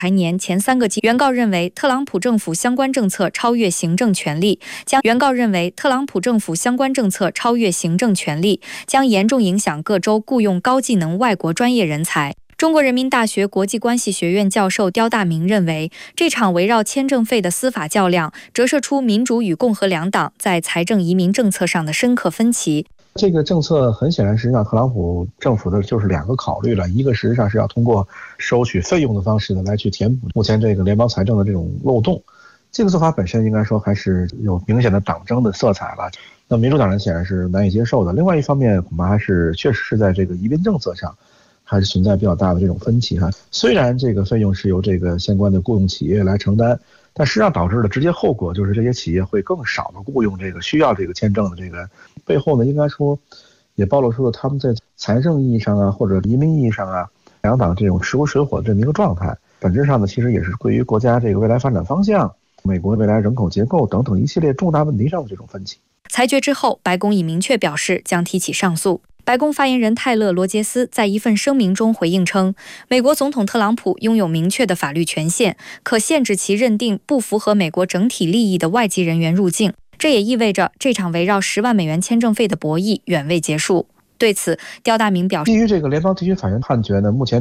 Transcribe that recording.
年前3个季，原告认为特朗普政府相关政策超越行政权力，将严重影响各州雇用高技能外国专业人才。中国人民大学国际关系学院教授刁大明认为，这场围绕签证费的司法较量，折射出民主与共和两党在财政移民政策上的深刻分歧。 这个政策很显然，实际上特朗普政府的就是2个考虑了，一个实际上是要通过收取费用的方式呢来去填补目前这个联邦财政的这种漏洞，这个做法本身应该说还是有明显的党争的色彩了。那民主党人显然是难以接受的。另外一方面，恐怕还是确实是在这个移民政策上还是存在比较大的这种分歧哈。虽然这个费用是由这个相关的雇佣企业来承担，但实际上导致的直接后果就是这些企业会更少的雇佣这个需要这个签证的这个背后呢，应该说也暴露出了他们在财政意义上啊，或者移民意义上啊，两党这种势如水火的这么一个状态。本质上呢，其实也是对于国家这个未来发展方向、美国未来人口结构等等一系列重大问题上的这种分歧。 裁决之后，白宫已明确表示将提起上诉。白宫发言人泰勒·罗杰斯在一份声明中回应称，美国总统特朗普拥有明确的法律权限，可限制其认定不符合美国整体利益的外籍人员入境。这也意味着这场围绕10万美元签证费的博弈远未结束。对此，刁大明表示， 基于这个联邦地区法院判决呢，目前